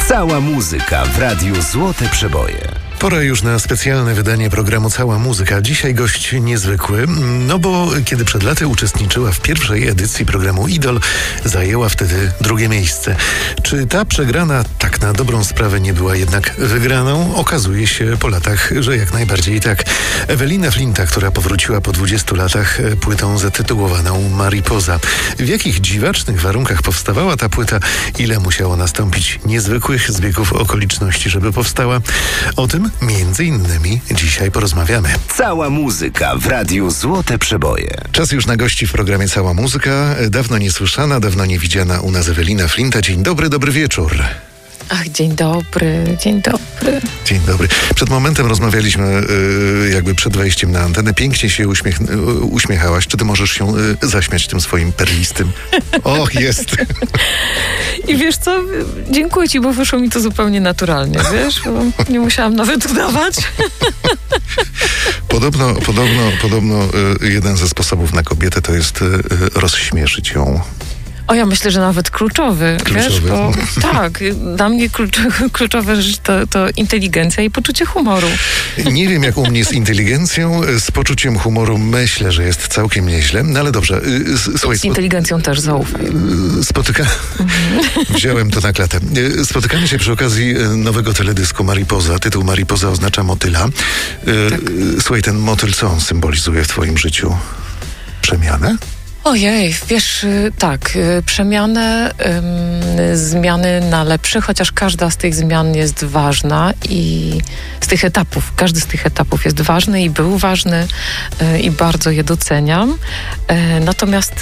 Cała muzyka w Radiu Złote Przeboje. Pora już na specjalne wydanie programu Cała Muzyka. Dzisiaj gość niezwykły, no bo kiedy przed laty uczestniczyła w pierwszej edycji programu Idol, zajęła wtedy drugie miejsce. Czy ta przegrana tak na dobrą sprawę nie była jednak wygraną? Okazuje się po latach, że jak najbardziej tak. Ewelina Flinta, która powróciła po 20 latach płytą zatytułowaną Mariposa. W jakich dziwacznych warunkach powstawała ta płyta? Ile musiało nastąpić niezwykłych zbiegów okoliczności, żeby powstała? O tym między innymi dzisiaj porozmawiamy. Cała muzyka w Radiu Złote Przeboje. Czas już na gości w programie Cała Muzyka. Dawno niesłyszana, dawno niewidziana u nas Ewelina Flinta. Dzień dobry, dobry wieczór. Ach, dzień dobry, dzień dobry. Dzień dobry. Przed momentem rozmawialiśmy jakby przed wejściem na antenę. Pięknie się uśmiechałaś. Czy ty możesz się zaśmiać tym swoim perlistym? Och, jest. I wiesz co? Dziękuję ci, bo wyszło mi to zupełnie naturalnie, wiesz? Bo nie musiałam nawet udawać. Podobno jeden ze sposobów na kobietę to jest rozśmieszyć ją. O, ja myślę, że nawet kluczowy. Wiesz? Bo tak, dla mnie kluczowe rzecz to inteligencja i poczucie humoru. Nie wiem, jak u mnie z inteligencją, z poczuciem humoru myślę, że jest całkiem nieźle, no ale dobrze. Słuchaj, z inteligencją też zaufaj. Wziąłem to na klatę. Spotykamy się przy okazji nowego teledysku Mariposa. Tytuł Mariposa oznacza motyla. Tak. Słuchaj, ten motyl co on symbolizuje w twoim życiu? Przemianę? Ojej, wiesz, tak, przemiany, zmiany na lepsze, chociaż każda z tych zmian jest ważna i z tych etapów, każdy z tych etapów jest ważny i był ważny i bardzo je doceniam. Natomiast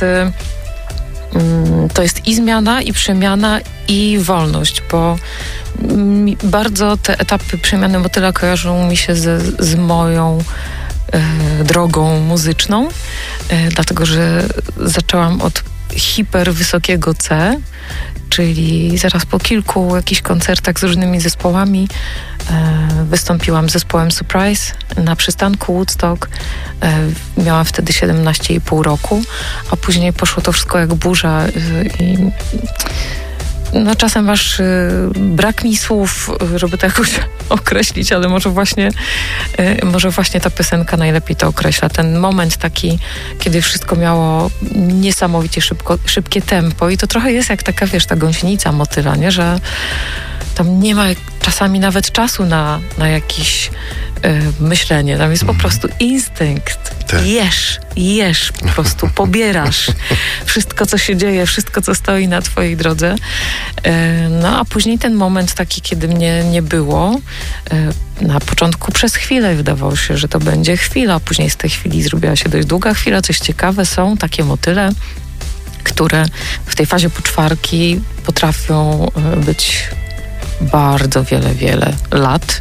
to jest i zmiana, i przemiana, i wolność, bo bardzo te etapy przemiany motyla kojarzą mi się z moją drogą muzyczną, dlatego że zaczęłam od hiperwysokiego C, czyli zaraz po kilku jakichś koncertach z różnymi zespołami wystąpiłam z zespołem Surprise na przystanku Woodstock. Miałam wtedy 17,5 roku, a później poszło to wszystko jak burza i no czasem masz, brak mi słów, żeby to jakoś określić, ale może właśnie ta piosenka najlepiej to określa. Ten moment taki, kiedy wszystko miało niesamowicie szybkie tempo i to trochę jest jak taka, wiesz, ta gąsienica motyla, nie? Że tam nie ma czasami nawet czasu na jakieś myślenie. Tam jest po prostu instynkt. Tak. Jesz, po prostu pobierasz wszystko, co się dzieje, wszystko, co stoi na twojej drodze. No a później ten moment taki, kiedy mnie nie było, na początku przez chwilę wydawało się, że to będzie chwila, a później z tej chwili zrobiła się dość długa chwila. Coś ciekawe, są takie motyle, które w tej fazie poczwarki potrafią być bardzo wiele lat.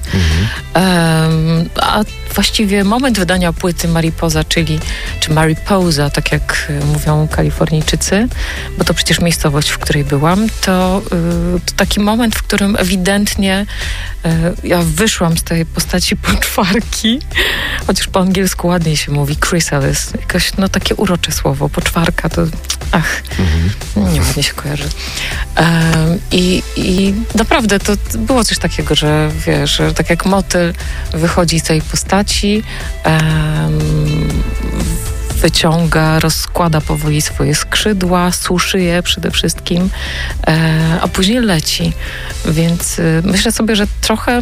A właściwie moment wydania płyty Mariposa, czy Mariposa, tak jak mówią Kalifornijczycy, bo to przecież miejscowość, w której byłam, to taki moment, w którym ewidentnie ja wyszłam z tej postaci poczwarki, chociaż po angielsku ładniej się mówi chrysalis, jakoś takie urocze słowo, poczwarka to nie ładnie się kojarzy. I naprawdę to było coś takiego, że wiesz, że tak jak motyl wychodzi z tej postaci, wyciąga, rozkłada powoli swoje skrzydła, suszy je przede wszystkim, a później leci. Więc myślę sobie, że trochę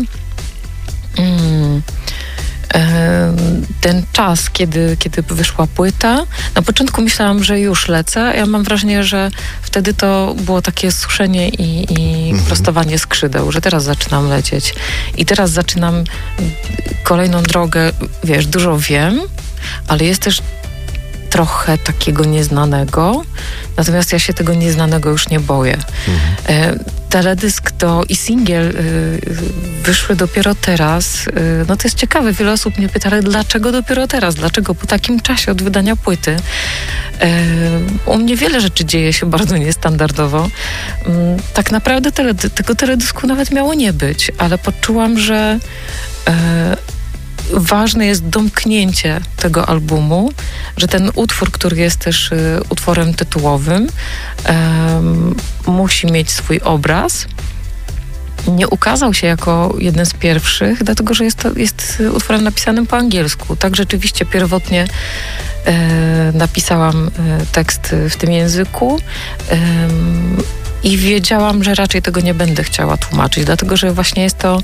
ten czas, kiedy wyszła płyta, na początku myślałam, że już lecę. Ja mam wrażenie, że wtedy to było takie suszenie i prostowanie skrzydeł, że teraz zaczynam lecieć. I teraz zaczynam kolejną drogę, wiesz, dużo wiem, ale jest też trochę takiego nieznanego, natomiast ja się tego nieznanego już nie boję. Teledysk i singiel wyszły dopiero teraz. No to jest ciekawe, wiele osób mnie pyta, ale dlaczego dopiero teraz? Dlaczego po takim czasie od wydania płyty? U mnie wiele rzeczy dzieje się bardzo niestandardowo. Tak naprawdę tego teledysku nawet miało nie być, ale poczułam, że ważne jest domknięcie tego albumu, że ten utwór, który jest też utworem tytułowym, musi mieć swój obraz nie ukazał się jako jeden z pierwszych, dlatego że jest utworem napisanym po angielsku. Tak, rzeczywiście pierwotnie napisałam tekst w tym języku i wiedziałam, że raczej tego nie będę chciała tłumaczyć, dlatego że właśnie jest to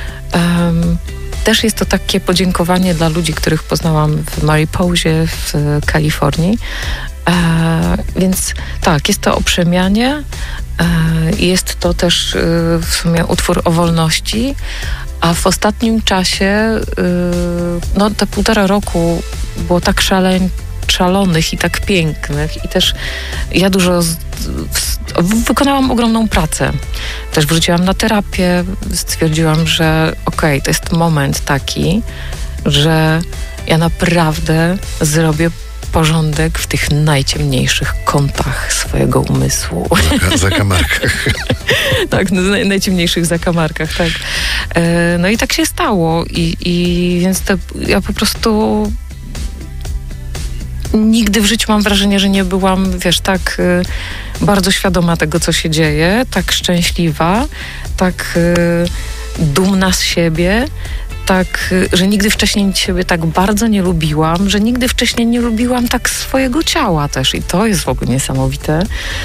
też jest to takie podziękowanie dla ludzi, których poznałam w Mariposie w Kalifornii. Więc tak, jest to o przemianie. Jest to też w sumie utwór o wolności, a w ostatnim czasie, no te 1,5 roku było tak szalonych i tak pięknych i też ja wykonałam ogromną pracę. Też wróciłam na terapię, stwierdziłam, że okej, to jest moment taki, że ja naprawdę zrobię porządek w tych najciemniejszych kątach swojego umysłu. Zakamarkach. Tak, najciemniejszych zakamarkach, tak. No i tak się stało i więc ja po prostu nigdy w życiu mam wrażenie, że nie byłam, tak bardzo świadoma tego, co się dzieje, tak szczęśliwa, tak dumna z siebie, tak, że nigdy wcześniej siebie tak bardzo nie lubiłam, że nigdy wcześniej nie lubiłam tak swojego ciała też i to jest w ogóle niesamowite.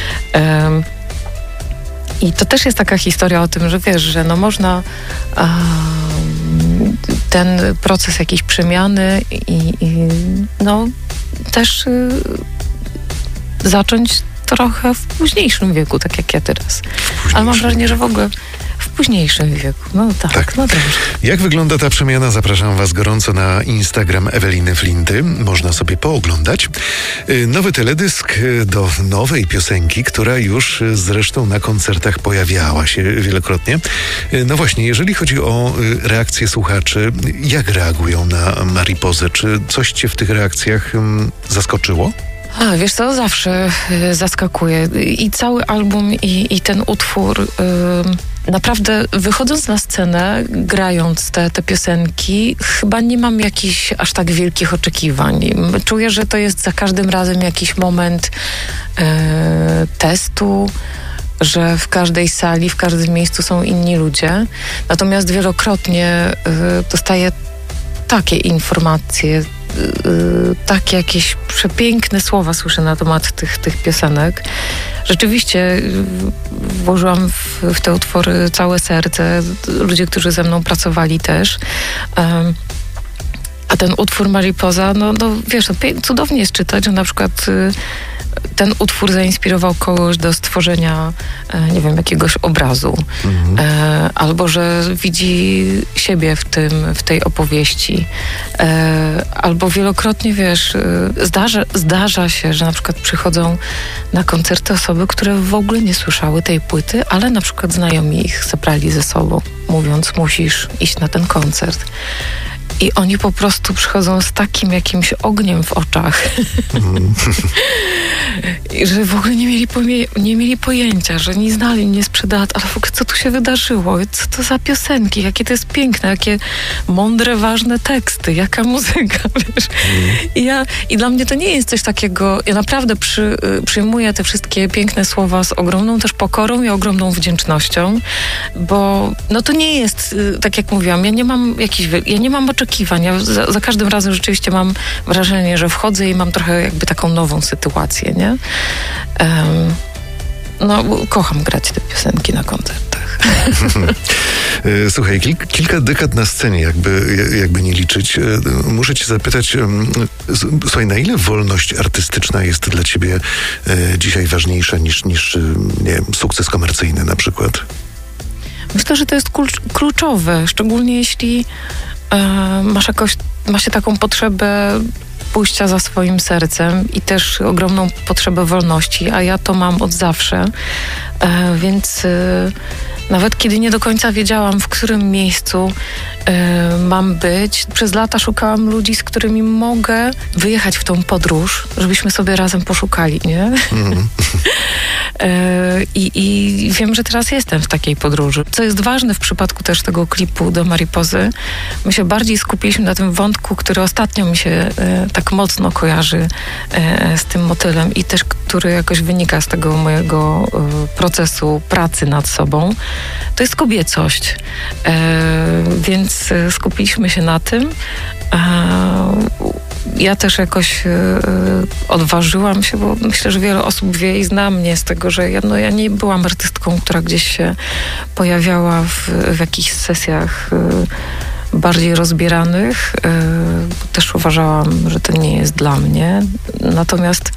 I to też jest taka historia o tym, że wiesz, że no można ten proces jakiejś przemiany i no też zacząć trochę w późniejszym wieku, tak jak ja teraz. Ale mam wrażenie, że w ogóle w późniejszym wieku. No tak. No dobrze. Jak wygląda ta przemiana? Zapraszam Was gorąco na Instagram Eweliny Flinty. Można sobie pooglądać. Nowy teledysk do nowej piosenki, która już zresztą na koncertach pojawiała się wielokrotnie. No właśnie, jeżeli chodzi o reakcje słuchaczy, jak reagują na Mariposę? Czy coś Cię w tych reakcjach zaskoczyło? Wiesz co, zawsze zaskakuje. I cały album, i ten utwór. Naprawdę wychodząc na scenę, grając te piosenki, chyba nie mam jakichś aż tak wielkich oczekiwań. Czuję, że to jest za każdym razem jakiś moment testu, że w każdej sali, w każdym miejscu są inni ludzie. Natomiast wielokrotnie dostaję takie informacje, takie jakieś przepiękne słowa słyszę na temat tych piosenek. Rzeczywiście włożyłam w te utwory całe serce. Ludzie, którzy ze mną pracowali też. A ten utwór Mariposa, no wiesz, cudownie jest czytać, że na przykład ten utwór zainspirował kogoś do stworzenia, nie wiem, jakiegoś obrazu. Albo że widzi siebie w tej opowieści. Albo wielokrotnie, wiesz, zdarza się, że na przykład przychodzą na koncerty osoby, które w ogóle nie słyszały tej płyty, ale na przykład znajomi ich zabrali ze sobą, mówiąc, musisz iść na ten koncert. I oni po prostu przychodzą z takim jakimś ogniem w oczach, że w ogóle nie mieli pojęcia, że nie znali mnie sprzed lat, ale w ogóle co tu się wydarzyło, co to za piosenki, jakie to jest piękne, jakie mądre, ważne teksty, jaka muzyka, wiesz. I dla mnie to nie jest coś takiego, ja naprawdę przyjmuję te wszystkie piękne słowa z ogromną też pokorą i ogromną wdzięcznością, bo no to nie jest, tak jak mówiłam, ja nie mam oczekiwań. Ja za każdym razem rzeczywiście mam wrażenie, że wchodzę i mam trochę jakby taką nową sytuację, nie? Kocham grać te piosenki na koncertach. Słuchaj, kilka dekad na scenie, jakby nie liczyć. Muszę cię zapytać, słuchaj, na ile wolność artystyczna jest dla ciebie dzisiaj ważniejsza niż nie wiem, sukces komercyjny na przykład? Myślę, że to jest kluczowe, szczególnie jeśli ma się taką potrzebę pójścia za swoim sercem i też ogromną potrzebę wolności, a ja to mam od zawsze, więc nawet kiedy nie do końca wiedziałam, w którym miejscu mam być, przez lata szukałam ludzi, z którymi mogę wyjechać w tą podróż, żebyśmy sobie razem poszukali, nie? I wiem, że teraz jestem w takiej podróży. Co jest ważne w przypadku też tego klipu do Mariposy, my się bardziej skupiliśmy na tym wątku, który ostatnio mi się tak mocno kojarzy z tym motylem i też który jakoś wynika z tego mojego procesu pracy nad sobą, to jest kobiecość. Więc skupiliśmy się na tym. Ja też jakoś odważyłam się, bo myślę, że wiele osób wie i zna mnie z tego, że ja nie byłam artystką, która gdzieś się pojawiała w jakichś sesjach bardziej rozbieranych. Też uważałam, że to nie jest dla mnie. Natomiast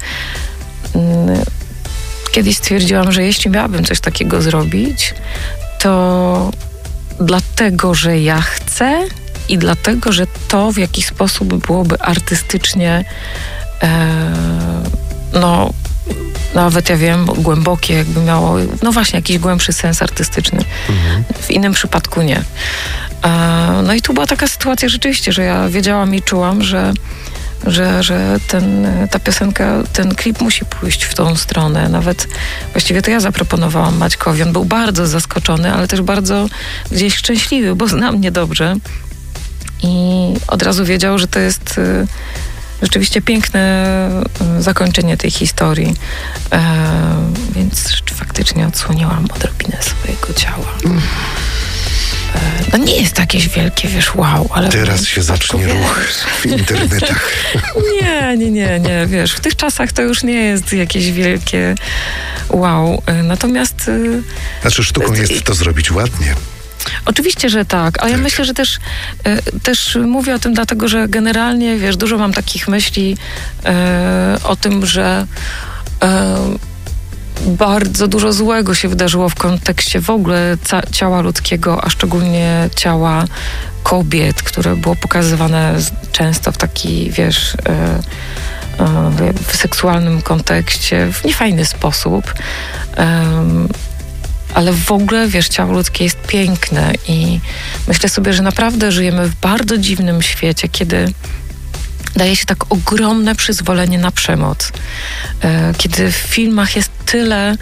kiedyś stwierdziłam, że jeśli miałabym coś takiego zrobić, to dlatego, że ja chcę i dlatego, że to w jakiś sposób byłoby artystycznie nawet ja wiem, głębokie, jakby miało, no właśnie, jakiś głębszy sens artystyczny. W innym przypadku nie. No i tu była taka sytuacja rzeczywiście, że ja wiedziałam i czułam, że ta piosenka, ten klip musi pójść w tą stronę. Nawet właściwie to ja zaproponowałam Maćkowi. On był bardzo zaskoczony, ale też bardzo gdzieś szczęśliwy, bo zna mnie dobrze. I od razu wiedział, że to jest rzeczywiście piękne zakończenie tej historii. Więc faktycznie odsłoniłam odrobinę swojego ciała. No nie jest jakieś wielkie, wiesz, wow, ale... Teraz się zacznie ruch w internetach. Nie, wiesz, w tych czasach to już nie jest jakieś wielkie wow. Natomiast... Znaczy sztuką jest to zrobić ładnie. Oczywiście, że tak, ale ja myślę, że też mówię o tym dlatego, że generalnie, wiesz, dużo mam takich myśli o tym, że bardzo dużo złego się wydarzyło w kontekście w ogóle ciała ludzkiego, a szczególnie ciała kobiet, które było pokazywane często w taki, wiesz, w seksualnym kontekście, w niefajny sposób. Ale w ogóle, wiesz, ciało ludzkie jest piękne i myślę sobie, że naprawdę żyjemy w bardzo dziwnym świecie, kiedy daje się tak ogromne przyzwolenie na przemoc. Kiedy w filmach jest tyle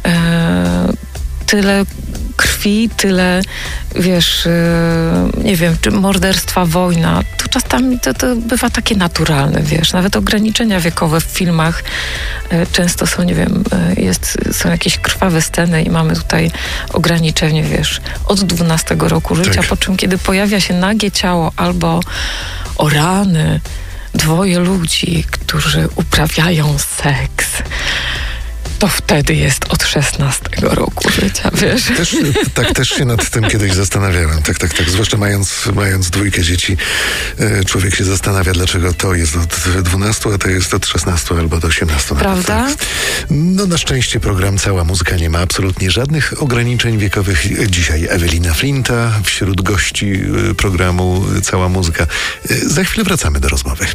krwi, tyle, wiesz, nie wiem, czy morderstwa, wojna, to czasami to bywa takie naturalne, wiesz. Nawet ograniczenia wiekowe w filmach często są, nie wiem, są jakieś krwawe sceny i mamy tutaj ograniczenie, wiesz, od 12 roku życia, tak. Po czym kiedy pojawia się nagie ciało albo o rany, dwoje ludzi, którzy uprawiają seks, to wtedy jest od 16 roku życia, wiesz? Też się nad tym kiedyś zastanawiałem. Tak. Zwłaszcza mając dwójkę dzieci, człowiek się zastanawia, dlaczego to jest od 12, a to jest od 16 albo od 18. Prawda? Nawet, tak. No na szczęście program Cała Muzyka nie ma absolutnie żadnych ograniczeń wiekowych. Dzisiaj Ewelina Flinta wśród gości programu Cała Muzyka. Za chwilę wracamy do rozmowy.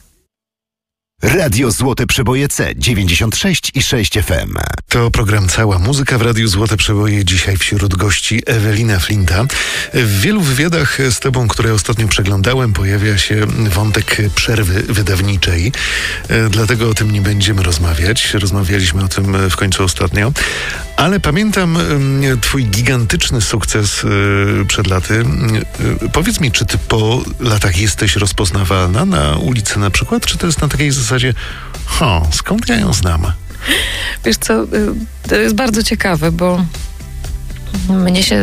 Radio Złote Przeboje C 96,6 FM. To program Cała Muzyka w Radiu Złote Przeboje. Dzisiaj wśród gości Ewelina Flinta. W wielu wywiadach z tobą, które ostatnio przeglądałem, pojawia się wątek przerwy wydawniczej. Dlatego o tym nie będziemy rozmawiać. Rozmawialiśmy o tym w końcu ostatnio. Ale pamiętam twój gigantyczny sukces przed laty. Powiedz mi, czy ty po latach jesteś rozpoznawalna na ulicy na przykład? Czy to jest na takiej zasadzie, skąd ja ją znam? Wiesz co, to jest bardzo ciekawe, bo mnie się